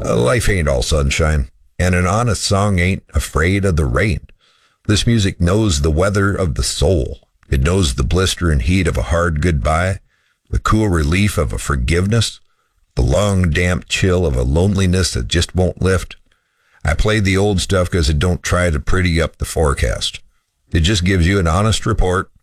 Life ain't all sunshine, and an honest song ain't afraid of the rain. This music knows the weather of the soul. It knows the blister and heat of a hard goodbye, the cool relief of a forgiveness, the long, damp chill of a loneliness that just won't lift. I play the old stuff because it don't try to pretty up the forecast. It just gives you an honest report